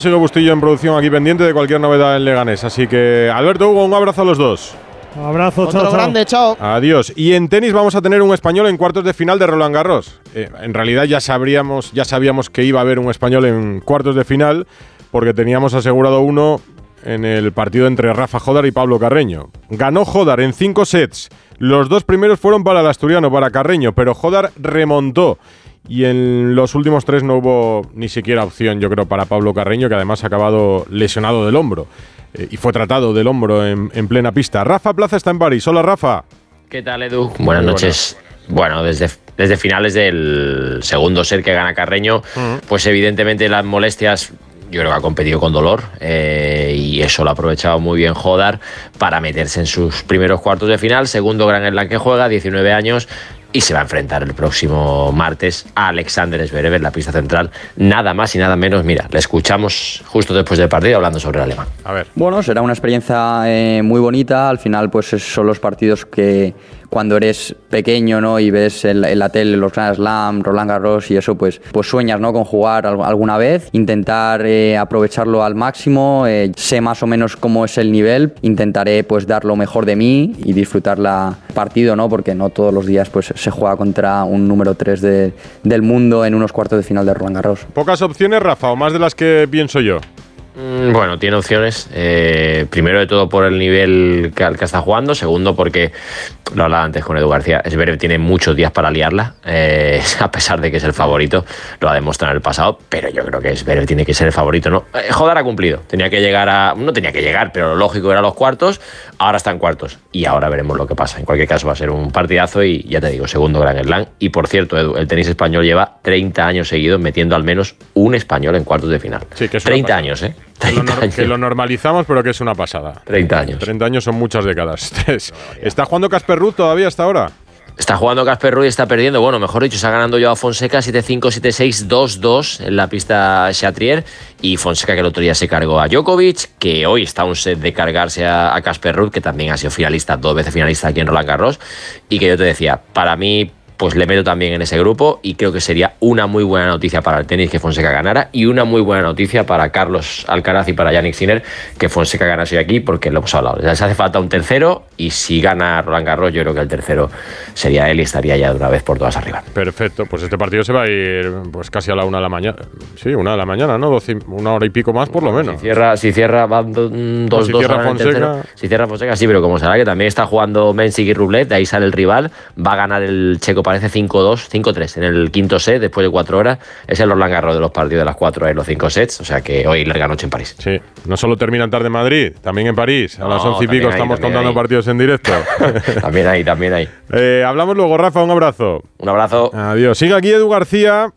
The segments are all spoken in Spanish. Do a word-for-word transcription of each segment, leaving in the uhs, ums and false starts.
Sigo Bustillo en producción aquí pendiente de cualquier novedad en Leganés. Así que, Alberto, Hugo, un abrazo a los dos. Un abrazo, Otro chao, grande, chao. Adiós. Y en tenis vamos a tener un español en cuartos de final de Roland Garros. Eh, en realidad ya sabríamos, ya sabíamos que iba a haber un español en cuartos de final porque teníamos asegurado uno en el partido entre Rafa Jódar y Pablo Carreño. Ganó Jódar en cinco sets. Los dos primeros fueron para el asturiano, para Carreño, pero Jódar remontó. Y en los últimos tres no hubo ni siquiera opción, yo creo, para Pablo Carreño, que además ha acabado lesionado del hombro. Eh, y fue tratado del hombro en, en plena pista. Rafa Plaza está en París. Hola, Rafa. ¿Qué tal, Edu? Buenas Muy noches. Bueno, bueno desde, desde finales del segundo set que gana Carreño, uh-huh. pues evidentemente las molestias, yo creo que ha competido con dolor eh, y eso lo ha aprovechado muy bien Jódar para meterse en sus primeros cuartos de final. Segundo Grand Slam que juega, diecinueve años. Y se va a enfrentar el próximo martes a Alexander Zverev en la pista central. Nada más y nada menos. Mira, le escuchamos justo después del partido hablando sobre el alemán. A ver. Bueno, será una experiencia eh, muy bonita. Al final, pues son los partidos que cuando eres pequeño, ¿no? Y ves en, en la tele los Grand Slam, Roland Garros y eso, pues, pues sueñas, ¿no? Con jugar alguna vez. Intentar eh, aprovecharlo al máximo. Eh, sé más o menos cómo es el nivel. Intentaré, pues, dar lo mejor de mí y disfrutar la partido, ¿no? Porque no todos los días, pues, se juega contra un número tres de, del mundo en unos cuartos de final de Roland Garros. ¿Pocas opciones, Rafa, o más de las que pienso yo? Mm, bueno, tiene opciones. Eh, primero de todo por el nivel que, al que está jugando. Segundo porque, lo hablaba antes con Edu García, Zverev tiene muchos días para liarla. Eh, a pesar de que es el favorito, lo ha demostrado en el pasado. Pero yo creo que Zverev tiene que ser el favorito, ¿no? Eh, Jódar ha cumplido. Tenía que llegar a... No tenía que llegar, pero lo lógico era los cuartos. Ahora está en cuartos. Y ahora veremos lo que pasa. En cualquier caso va a ser un partidazo y ya te digo, segundo Grand Slam. Y por cierto, Edu, el tenis español lleva treinta años seguidos metiendo al menos un español en cuartos de final. Sí, que es treinta años, ¿eh? Que lo, nor- que lo normalizamos, pero que es una pasada. treinta años. treinta años son muchas décadas. ¿Está jugando Casper Ruud todavía hasta ahora? Está jugando Casper Ruud y está perdiendo. Bueno, mejor dicho, está ganando Joao Fonseca siete cinco, siete seis, dos dos en la pista Chatrier. Y Fonseca, que el otro día se cargó a Djokovic, que hoy está a un set de cargarse a Casper Ruud, que también ha sido finalista, dos veces finalista aquí en Roland Garros. Y que yo te decía, para mí, pues le meto también en ese grupo y creo que sería una muy buena noticia para el tenis que Fonseca ganara y una muy buena noticia para Carlos Alcaraz y para Jannik Sinner que Fonseca ganase aquí, porque lo hemos hablado. Les hace falta un tercero y si gana Roland Garros yo creo que el tercero sería él y estaría ya de una vez por todas arriba. Perfecto, pues este partido se va a ir pues casi a la una de la mañana. Sí, una de la mañana, ¿no? doce, una hora y pico más por lo menos. Si cierra, si cierra van dos dos. Si cierra Fonseca. Si cierra Fonseca, sí, pero como será que también está jugando Mensik y Rublev, de ahí sale el rival, va a ganar el checo parece cinco dos, cinco tres en el quinto set después de cuatro horas. Es el Roland Garros de los partidos de las cuatro en los cinco sets, o sea que hoy larga noche en París. Sí, no solo terminan tarde en Madrid, también en París. A no, las once y pico hay, estamos contando hay. partidos en directo. También hay, también hay. Eh, hablamos luego, Rafa, un abrazo. Un abrazo. Adiós. Sigue aquí Edu García,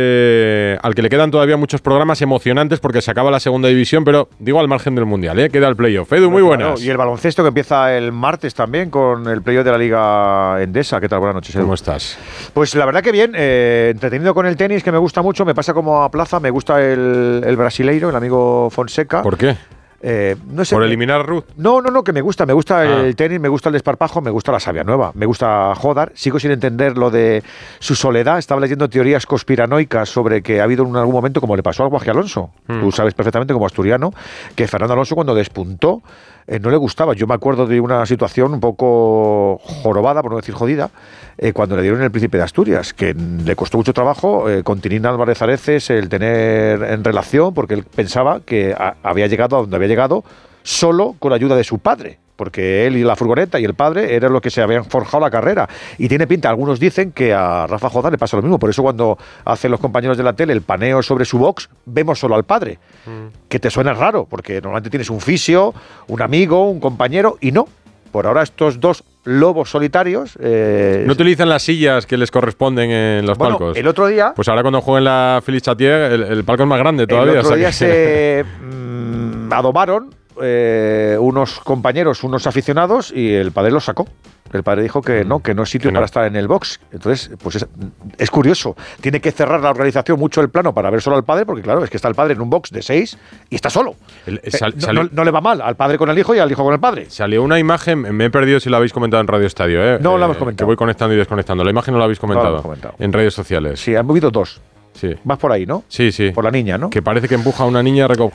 eh, al que le quedan todavía muchos programas emocionantes porque se acaba la segunda división, pero digo al margen del Mundial, ¿eh? Queda el playoff. Edu, muy buenas. Claro, y el baloncesto que empieza el martes también con el playoff de la Liga Endesa. ¿Qué tal? Buenas noches, Edu. ¿Cómo estás? Pues la verdad que bien, eh, entretenido con el tenis, que me gusta mucho. Me pasa como a Plaza, me gusta el, el brasileiro, el amigo Fonseca. ¿Por qué? Eh, no sé, ¿Por me, eliminar a Ruud? No, no, no, que me gusta. Me gusta ah. el tenis, me gusta el desparpajo, me gusta la savia nueva, me gusta Jódar. Sigo sin entender lo de su soledad. Estaba leyendo teorías conspiranoicas sobre que ha habido en algún momento, como le pasó al Guaje Alonso. Hmm. Tú sabes perfectamente como asturiano que Fernando Alonso cuando despuntó eh, no le gustaba. Yo me acuerdo de una situación un poco jorobada, por no decir jodida, eh, cuando le dieron el Príncipe de Asturias, que le costó mucho trabajo eh, con Tinín Álvarez Areces el tener en relación, porque él pensaba que a, había llegado a donde había llegado solo con la ayuda de su padre, porque él y la furgoneta y el padre eran los que se habían forjado la carrera. Y tiene pinta, algunos dicen que a Rafa Jódar le pasa lo mismo, por eso cuando hacen los compañeros de la tele el paneo sobre su box, vemos solo al padre, mm. que te suena raro, porque normalmente tienes un fisio, un amigo, un compañero, y no. Por ahora estos dos lobos solitarios... Eh, no utilizan las sillas que les corresponden en los bueno, palcos. El otro día... Pues ahora cuando jueguen la Félix Chatier, el, el palco es más grande todavía. El otro o sea día que... se mmm, adobaron eh, unos compañeros, unos aficionados, y el padre los sacó. El padre dijo que no, que no es sitio no. para estar en el box. Entonces, pues es, es curioso. Tiene que cerrar la organización mucho el plano para ver solo al padre, porque claro, es que está el padre en un box de seis y está solo. El, sal, eh, no, no, no le va mal al padre con el hijo y al hijo con el padre. Salió una imagen, me he perdido si la habéis comentado en Radio Estadio. ¿eh? No eh, la hemos comentado. Que voy conectando y desconectando. La imagen no la habéis comentado, no la comentado. En redes sociales. Sí, han movido dos. Sí. Vas por ahí, ¿no? Sí, sí. Por la niña, ¿no? Que parece que empuja a una niña reco-